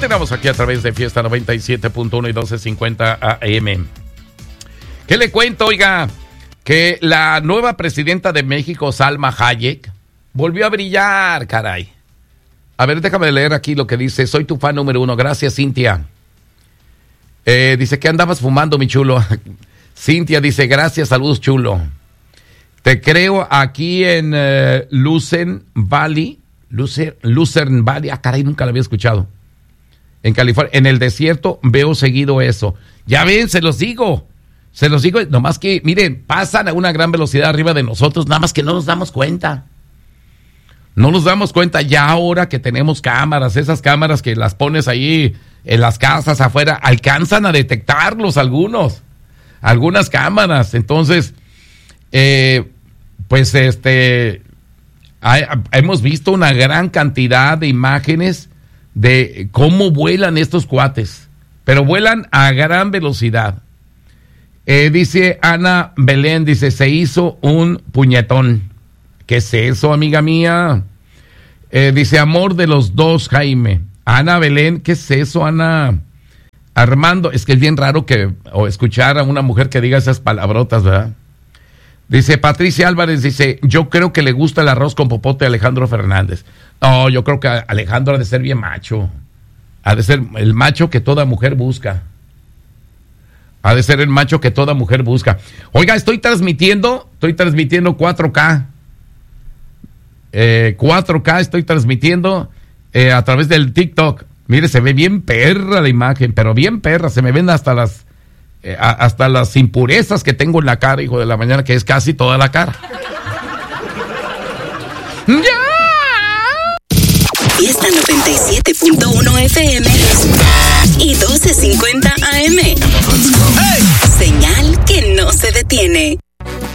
Continuamos aquí a través de Fiesta 97.1 y 1250 AM. ¿Qué le cuento? Oiga, que la nueva presidenta de México, Salma Hayek, volvió a brillar, caray. A ver, déjame leer aquí lo que dice. Soy tu fan número 1. Gracias, Cintia. Dice, ¿qué andabas fumando, mi chulo? Cintia dice, gracias, saludos, chulo. Te creo aquí en Lucerne Valley. Lucerne Valley. Ah, caray, nunca la había escuchado. En California. En el desierto veo seguido eso. Ya ven, se los digo. Nomás que, miren, pasan a una gran velocidad arriba de nosotros, nada más que no nos damos cuenta. No nos damos cuenta ya ahora que tenemos cámaras, esas cámaras que las pones ahí en las casas afuera, alcanzan a detectarlos algunas cámaras. Entonces, hemos visto una gran cantidad de imágenes de cómo vuelan estos cuates, pero vuelan a gran velocidad. Dice Ana Belén, dice, se hizo un puñetón. ¿Qué es eso, amiga mía? Dice, amor de los dos, Jaime. Ana Belén, ¿qué es eso, Ana? Armando, es que es bien raro escuchar a una mujer que diga esas palabrotas, ¿verdad? Dice Patricia Álvarez, dice, yo creo que le gusta el arroz con popote a Alejandro Fernández. No, yo creo que Alejandro ha de ser bien macho. Ha de ser el macho que toda mujer busca. Ha de ser el macho que toda mujer busca. Oiga, estoy transmitiendo 4K. 4K estoy transmitiendo a través del TikTok. Mire, se ve bien perra la imagen, pero bien perra. Se me ven hasta las impurezas que tengo en la cara, hijo de la mañana, que es casi toda la cara. ¡Ya! Fiesta 97.1 FM y 1250 AM.